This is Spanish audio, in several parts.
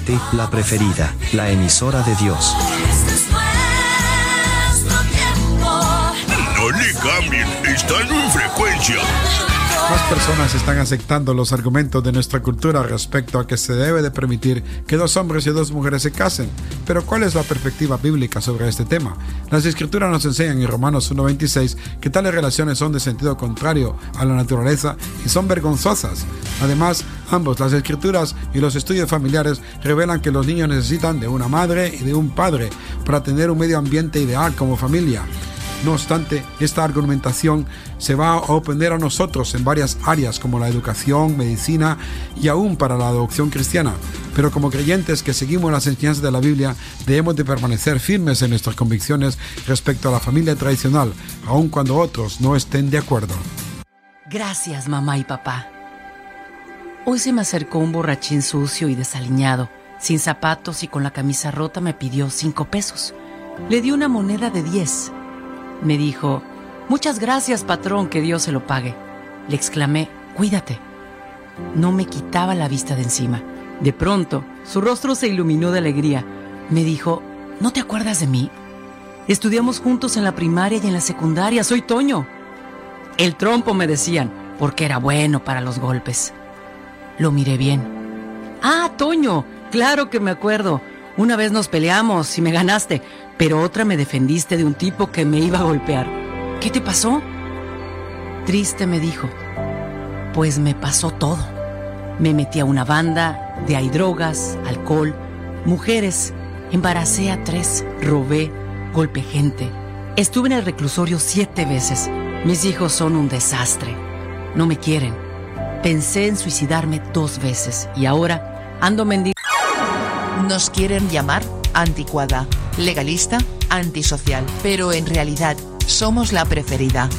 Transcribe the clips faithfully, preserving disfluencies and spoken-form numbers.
presente La Preferida, la emisora de Dios. No le cambien, están en frecuencia. Más personas están aceptando los argumentos de nuestra cultura respecto a que se debe de permitir que dos hombres y dos mujeres se casen. Pero ¿cuál es la perspectiva bíblica sobre este tema? Las Escrituras nos enseñan en Romanos uno veintiséis que tales relaciones son de sentido contrario a la naturaleza y son vergonzosas. Además, ambos, las Escrituras y los estudios familiares, revelan que los niños necesitan de una madre y de un padre para tener un medio ambiente ideal como familia. No obstante, esta argumentación se va a oponer a nosotros en varias áreas como la educación, medicina y aún para la adopción cristiana. Pero como creyentes que seguimos las enseñanzas de la Biblia, debemos de permanecer firmes en nuestras convicciones respecto a la familia tradicional, aun cuando otros no estén de acuerdo. Gracias, mamá y papá. Hoy se me acercó un borrachín sucio y desaliñado, sin zapatos y con la camisa rota. Me pidió cinco pesos. Le di una moneda de diez. Me dijo: muchas gracias, patrón, que Dios se lo pague. Le exclamé: cuídate. No me quitaba la vista de encima. De pronto, su rostro se iluminó de alegría. Me dijo: ¿no te acuerdas de mí? Estudiamos juntos en la primaria y en la secundaria. Soy Toño. El trompo, me decían, porque era bueno para los golpes. Lo miré bien. Ah, Toño, claro que me acuerdo. Una vez nos peleamos y me ganaste, pero otra me defendiste de un tipo que me iba a golpear. ¿Qué te pasó? Triste, me dijo. Pues me pasó todo. Me metí a una banda, de ahí drogas, alcohol, mujeres. Embaracé a tres, robé, golpeé gente. Estuve en el reclusorio siete veces. Mis hijos son un desastre. No me quieren. Pensé en suicidarme dos veces y ahora ando mendigando. Nos quieren llamar anticuada, legalista, antisocial, pero en realidad somos la preferida.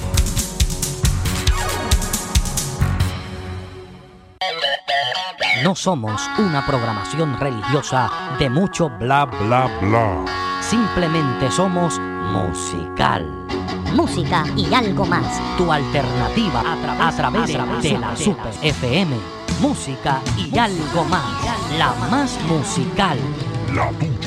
No somos una programación religiosa de mucho bla bla bla. Simplemente somos musical. Música y algo más. Tu alternativa a través, a través, a través de, de la Super F M. Música y algo más. La más musical. La